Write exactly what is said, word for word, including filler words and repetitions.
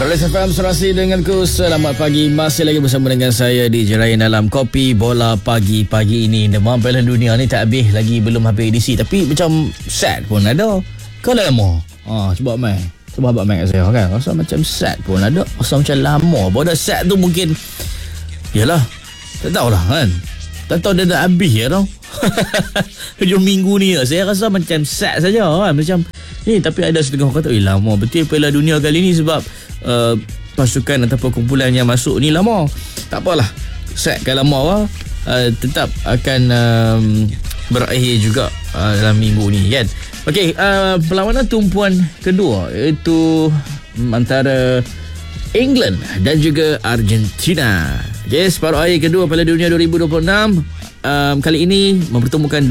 Malaysia F M serasi denganku. Selamat pagi. Masih lagi bersama dengan saya D J Ryan dalam Kopi Bola Pagi-pagi ini. Demam Piala Dunia ni tak habis lagi, belum habis edisi. Tapi macam sad pun ada. Kau dah lama ha, Sebab main Sebab abang main kat saya kan, rasa macam sad pun ada. Rasa macam lama. Bahawa sad tu mungkin, yalah, tak tahulah kan, tak tahu dia dah habis ya tau. Hujung minggu ni saya rasa macam sad saja kan. Macam ni, tapi ada setengah orang kata, eh lama betul Piala Dunia kali ni sebab uh, pasukan ataupun kumpulan yang masuk ni lama. Tak apalah, sad kan lama lah, uh, tetap akan um, berakhir juga uh, dalam minggu ni kan. Okey, uh, perlawanan tumpuan kedua iaitu um, antara England dan juga Argentina. Okey, separuh akhir kedua Piala Dunia dua ribu dua puluh enam um, kali ini mempertemukan